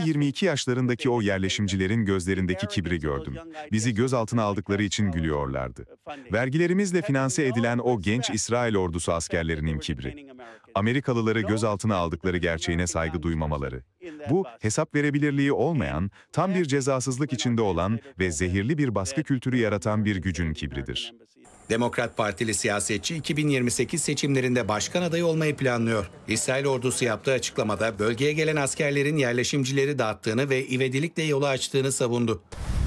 20-22 yaşlarındaki o yerleşimcilerin gözlerindeki kibri gördüm. Bizi gözaltına aldıkları için gülüyorlardı. Vergilerimizle finanse edilen o genç İsrail ordusu askerlerinin kibri. Amerikalıları gözaltına aldıkları gerçeğine saygı duymamaları. Bu, hesap verebilirliği olmayan, tam bir cezasızlık içinde olan ve zehirli bir baskı kültürü yaratan bir gücün kibridir. Demokrat Partili siyasetçi 2028 seçimlerinde başkan adayı olmayı planlıyor. İsrail ordusu yaptığı açıklamada bölgeye gelen askerlerin yerleşimcileri dağıttığını ve ivedilikle yolu açtığını savundu.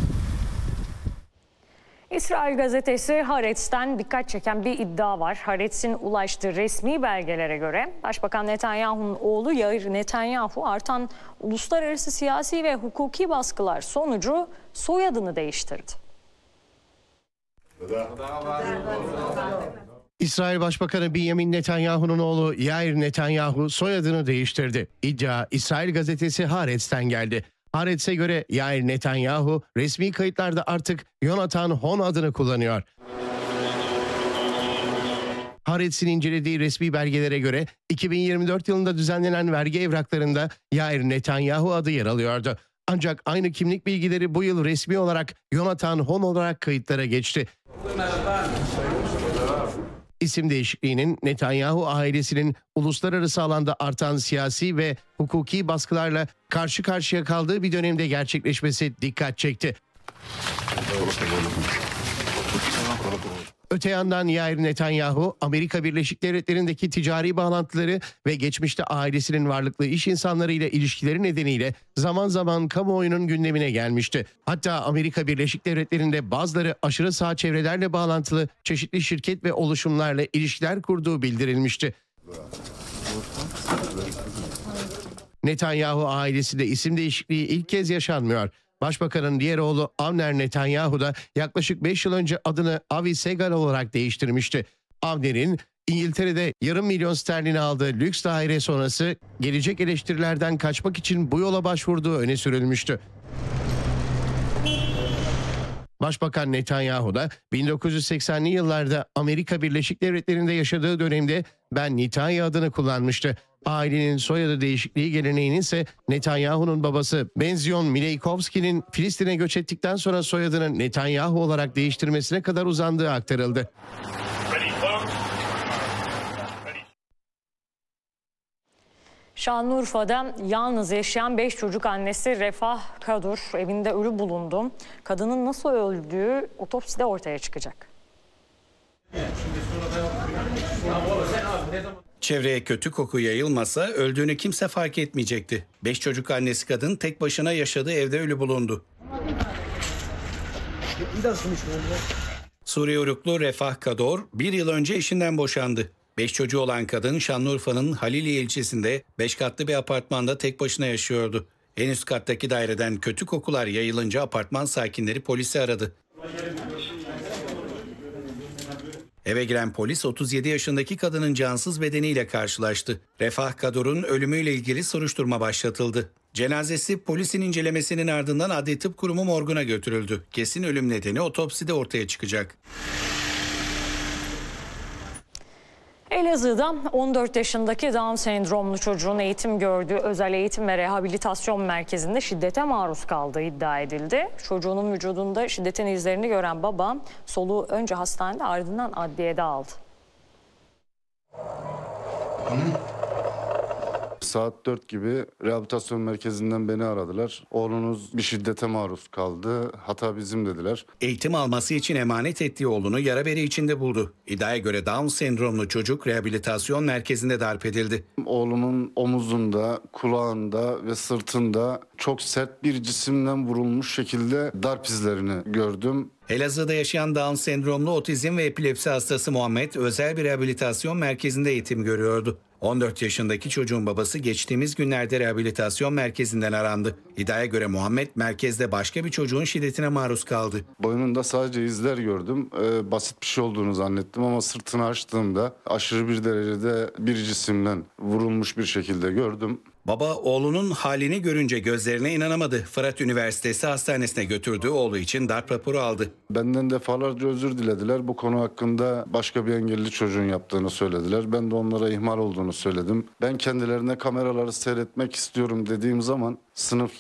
İsrail gazetesi Haaretz'ten dikkat çeken bir iddia var. Haaretz'in ulaştığı resmi belgelere göre Başbakan Netanyahu'nun oğlu Yair Netanyahu artan uluslararası siyasi ve hukuki baskılar sonucu soyadını değiştirdi. İsrail Başbakanı Benjamin Netanyahu'nun oğlu Yair Netanyahu soyadını değiştirdi. İddia İsrail gazetesi Haaretz'ten geldi. Haaretz'e göre Yair Netanyahu resmi kayıtlarda artık Yonatan Hon adını kullanıyor. Haaretz'in incelediği resmi belgelere göre 2024 yılında düzenlenen vergi evraklarında Yair Netanyahu adı yer alıyordu. Ancak aynı kimlik bilgileri bu yıl resmi olarak Yonatan Hon olarak kayıtlara geçti. İsim değişikliğinin Netanyahu ailesinin uluslararası alanda artan siyasi ve hukuki baskılarla karşı karşıya kaldığı bir dönemde gerçekleşmesi dikkat çekti. Öte yandan Yair Netanyahu, Amerika Birleşik Devletleri'ndeki ticari bağlantıları ve geçmişte ailesinin varlıklı iş insanlarıyla ilişkileri nedeniyle zaman zaman kamuoyunun gündemine gelmişti. Hatta Amerika Birleşik Devletleri'nde bazıları aşırı sağ çevrelerle bağlantılı çeşitli şirket ve oluşumlarla ilişkiler kurduğu bildirilmişti. Netanyahu ailesinde isim değişikliği ilk kez yaşanmıyor. Başbakanın diğer oğlu Avner Netanyahu da yaklaşık 5 yıl önce adını Avi Segal olarak değiştirmişti. Avner'in İngiltere'de yarım milyon sterlin aldığı lüks daire sonrası gelecek eleştirilerden kaçmak için bu yola başvurduğu öne sürülmüştü. Başbakan Netanyahu da 1980'li yıllarda Amerika Birleşik Devletleri'nde yaşadığı dönemde Ben Nitaya adını kullanmıştı. Ailenin soyadı değişikliği geleneğinin ise Netanyahu'nun babası Benzion Mileykovski'nin Filistin'e göç ettikten sonra soyadını Netanyahu olarak değiştirmesine kadar uzandığı aktarıldı. Şanlıurfa'da yalnız yaşayan 5 çocuk annesi Refah Kadur evinde ölü bulundu. Kadının nasıl öldüğü otopside ortaya çıkacak. Çevreye kötü koku yayılmasa öldüğünü kimse fark etmeyecekti. 5 çocuk annesi kadın tek başına yaşadığı evde ölü bulundu. Suriye uyruklu Refah Kador 1 yıl önce eşinden boşandı. 5 çocuğu olan kadın Şanlıurfa'nın Haliliye ilçesinde 5 katlı bir apartmanda tek başına yaşıyordu. En üst kattaki daireden kötü kokular yayılınca apartman sakinleri polisi aradı. Eve giren polis 37 yaşındaki kadının cansız bedeniyle karşılaştı. Refah Kador'un ölümüyle ilgili soruşturma başlatıldı. Cenazesi polisin incelemesinin ardından Adli Tıp Kurumu morguna götürüldü. Kesin ölüm nedeni otopside ortaya çıkacak. Elazığ'da 14 yaşındaki Down sendromlu çocuğun eğitim gördüğü özel eğitim ve rehabilitasyon merkezinde şiddete maruz kaldığı iddia edildi. Çocuğunun vücudunda şiddetin izlerini gören baba soluğu önce hastanede ardından adliyede aldı. Saat 4 gibi rehabilitasyon merkezinden beni aradılar. Oğlunuz bir şiddete maruz kaldı. Hata bizim dediler. Eğitim alması için emanet ettiği oğlunu yara bere içinde buldu. İddiaya göre Down sendromlu çocuk rehabilitasyon merkezinde darp edildi. Oğlumun omuzunda, kulağında ve sırtında çok sert bir cisimden vurulmuş şekilde darp izlerini gördüm. Elazığ'da yaşayan Down sendromlu otizm ve epilepsi hastası Muhammed özel bir rehabilitasyon merkezinde eğitim görüyordu. 14 yaşındaki çocuğun babası geçtiğimiz günlerde rehabilitasyon merkezinden arandı. İddiaya göre Muhammed merkezde başka bir çocuğun şiddetine maruz kaldı. Boynunda sadece izler gördüm. Basit bir şey olduğunu zannettim ama sırtını açtığımda aşırı bir derecede bir cisimden vurulmuş bir şekilde gördüm. Baba oğlunun halini görünce gözlerine inanamadı. Fırat Üniversitesi Hastanesi'ne götürdüğü oğlu için darp raporu aldı. Benden defalarca özür dilediler. Bu konu hakkında başka bir engelli çocuğun yaptığını söylediler. Ben de onlara ihmal olduğunu söyledim. Ben kendilerine kameraları seyretmek istiyorum dediğim zaman sınıf